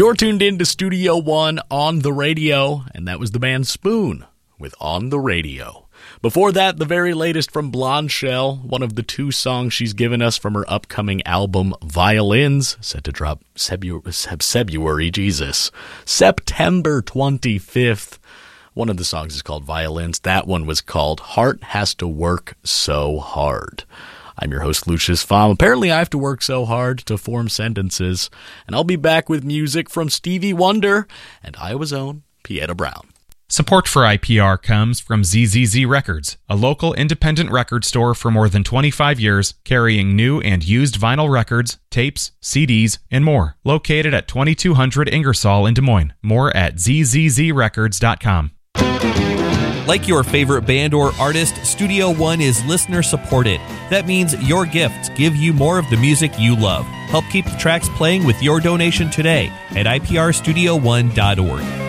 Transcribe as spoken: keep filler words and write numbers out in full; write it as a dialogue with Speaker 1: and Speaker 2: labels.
Speaker 1: You're tuned in to Studio One on the radio, and that was the band Spoon with On the Radio. Before that, the very latest from Blonde Shell, one of the two songs she's given us from her upcoming album Violins, set to drop February, Jesus, September twenty-fifth. One of the songs is called Violins. That one was called Heart Has to Work So Hard. I'm your host, Lucius Pham. Apparently I have to work so hard to form sentences, and I'll be back with music from Stevie Wonder and Iowa's own Pieta Brown.
Speaker 2: Support for I P R comes from Z Z Z Records, a local independent record store for more than twenty-five years, carrying new and used vinyl records, tapes, C Ds, and more. Located at twenty-two hundred Ingersoll in Des Moines. More at z z z records dot com.
Speaker 3: Like your favorite band or artist, Studio One is listener supported. That means your gifts give you more of the music you love. Help keep the tracks playing with your donation today at I P R studio one dot org.